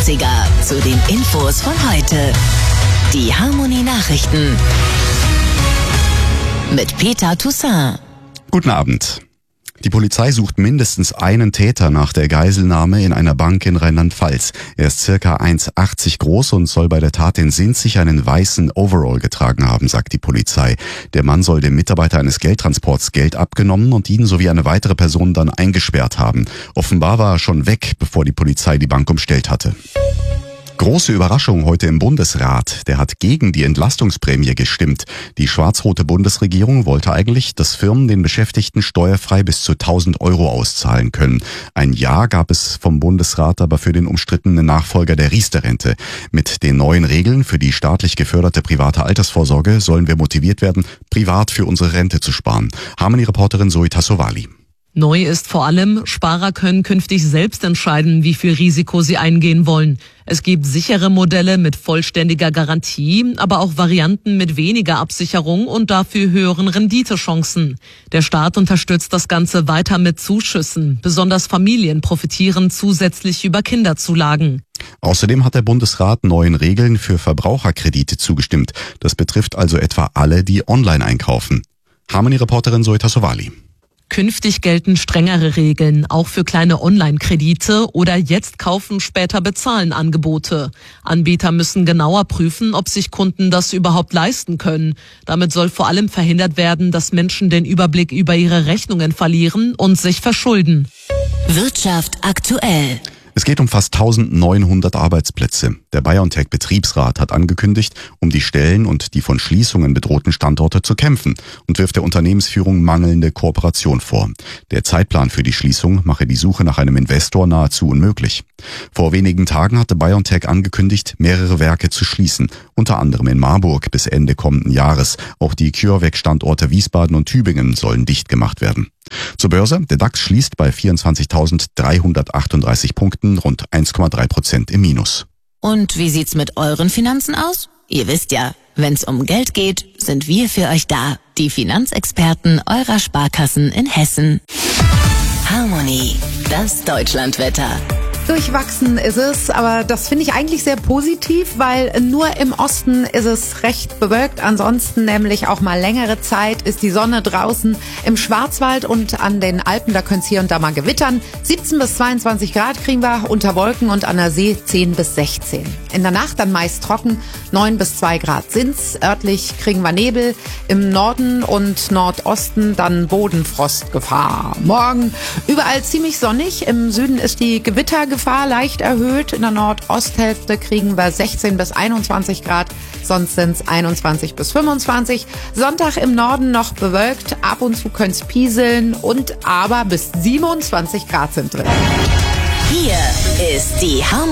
80er zu den Infos von heute. Die Harmonie-Nachrichten mit Peter Toussaint. Guten Abend. Die Polizei sucht mindestens einen Täter nach der Geiselnahme in einer Bank in Rheinland-Pfalz. Er ist circa 1,80 groß und soll bei der Tat in Sinzig einen weißen Overall getragen haben, sagt die Polizei. Der Mann soll dem Mitarbeiter eines Geldtransports Geld abgenommen und ihn sowie eine weitere Person dann eingesperrt haben. Offenbar war er schon weg, bevor die Polizei die Bank umstellt hatte. Große Überraschung heute im Bundesrat. Der hat gegen die Entlastungsprämie gestimmt. Die schwarz-rote Bundesregierung wollte eigentlich, dass Firmen den Beschäftigten steuerfrei bis zu 1.000 Euro auszahlen können. Ein Ja gab es vom Bundesrat aber für den umstrittenen Nachfolger der Riester-Rente. Mit den neuen Regeln für die staatlich geförderte private Altersvorsorge sollen wir motiviert werden, privat für unsere Rente zu sparen. Harmonie-Reporterin Zoe Tassovali. Neu ist vor allem, Sparer können künftig selbst entscheiden, wie viel Risiko sie eingehen wollen. Es gibt sichere Modelle mit vollständiger Garantie, aber auch Varianten mit weniger Absicherung und dafür höheren Renditechancen. Der Staat unterstützt das Ganze weiter mit Zuschüssen. Besonders Familien profitieren zusätzlich über Kinderzulagen. Außerdem hat der Bundesrat neuen Regeln für Verbraucherkredite zugestimmt. Das betrifft also etwa alle, die online einkaufen. Harmonie-Reporterin Zoe Tassovali. Künftig gelten strengere Regeln, auch für kleine Online-Kredite oder jetzt kaufen, später bezahlen Angebote. Anbieter müssen genauer prüfen, ob sich Kunden das überhaupt leisten können. Damit soll vor allem verhindert werden, dass Menschen den Überblick über ihre Rechnungen verlieren und sich verschulden. Wirtschaft aktuell. Es geht um fast 1.900 Arbeitsplätze. Der BioNTech-Betriebsrat hat angekündigt, um die Stellen und die von Schließungen bedrohten Standorte zu kämpfen und wirft der Unternehmensführung mangelnde Kooperation vor. Der Zeitplan für die Schließung mache die Suche nach einem Investor nahezu unmöglich. Vor wenigen Tagen hatte BioNTech angekündigt, mehrere Werke zu schließen, unter anderem in Marburg bis Ende kommenden Jahres. Auch die CureVac-Standorte Wiesbaden und Tübingen sollen dicht gemacht werden. Zur Börse, der DAX schließt bei 24.338 Punkten, rund 1,3% im Minus. Und wie sieht's mit euren Finanzen aus? Ihr wisst ja, wenn's um Geld geht, sind wir für euch da. Die Finanzexperten eurer Sparkassen in Hessen. Harmonie, das Deutschlandwetter. Durchwachsen ist es, aber das finde ich eigentlich sehr positiv, weil nur im Osten ist es recht bewölkt. Ansonsten nämlich auch mal längere Zeit ist die Sonne draußen. Im Schwarzwald und an den Alpen, da könnte es hier und da mal gewittern. 17 bis 22 Grad kriegen wir unter Wolken und an der See 10 bis 16. In der Nacht dann meist trocken, 9 bis 2 Grad sind's. Örtlich kriegen wir Nebel. Im Norden und Nordosten dann Bodenfrostgefahr. Morgen überall ziemlich sonnig. Im Süden ist die Gewittergefahr leicht erhöht. In der Nordosthälfte kriegen wir 16 bis 21 Grad, sonst sind es 21 bis 25. Sonntag im Norden noch bewölkt, ab und zu könnte es pieseln und aber bis 27 Grad sind drin. Hier ist die Harmonie.